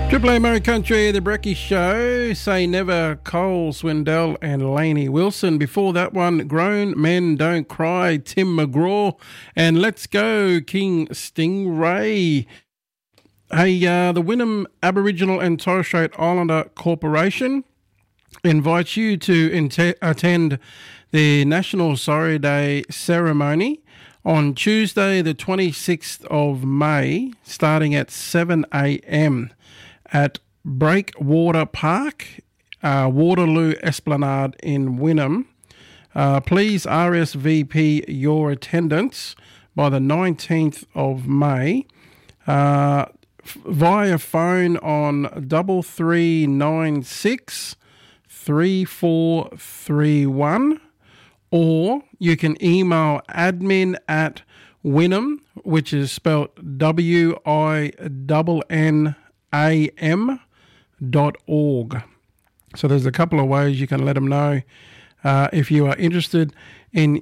Triple A Murray Country, The Brecky Show, Say Never, Cole Swindell and Lainey Wilson. Before that one, Grown Men Don't Cry, Tim McGraw, and Let's Go, King Stingray. Hey, the Wynnum Aboriginal and Torres Strait Islander Corporation invites you to attend the National Sorry Day ceremony on Tuesday, the 26th of May, starting at 7 a.m. at Breakwater Park, Waterloo Esplanade in Wynnum. Please RSVP your attendance by the 19th of May via phone on 3396 3431, or you can email admin@Wynnum, which is spelt WINNAM.org. So there's a couple of ways you can let them know if you are interested in